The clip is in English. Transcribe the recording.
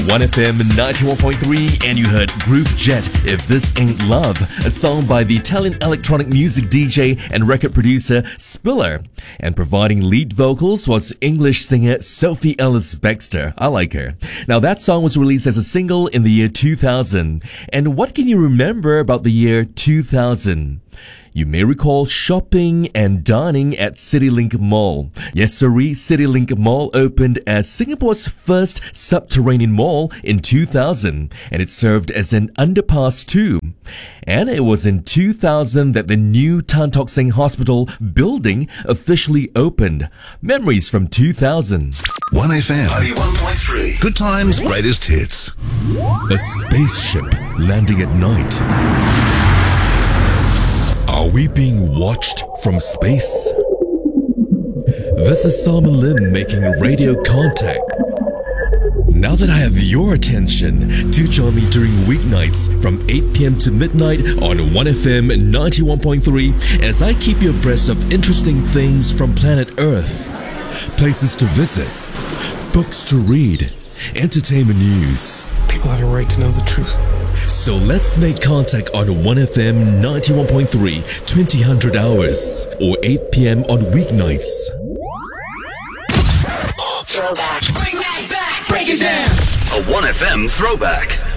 1FM 91.3, and you heard Groove Jet, If This Ain't Love, a song by the Italian electronic music DJ and record producer Spiller. And providing lead vocals was English singer Sophie Ellis-Bextor. I like her. Now that song was released as a single in the year 2000. And what can you remember about the year 2000? You may recall shopping and dining at CityLink Mall. Yes, sirree, CityLink Mall opened as Singapore's first subterranean mall in 2000, and it served as an underpass too. And it was in 2000 that the new Tan Tock Seng Hospital building officially opened. Memories from 2000. 1FM 91.3. Good times, greatest hits. A spaceship landing at night. Are we being watched from space? This is Simon Lim making radio contact. Now that I have your attention, do join me during weeknights from 8 p.m. to midnight on 1FM 91.3 as I keep you abreast of interesting things from planet Earth. Places to visit, books to read, entertainment news. People have a right to know the truth. So let's make contact on 1FM 91.3, 2000 hours, or 8 p.m. on weeknights. Throwback. Bring that back. Break it down. A 1FM throwback.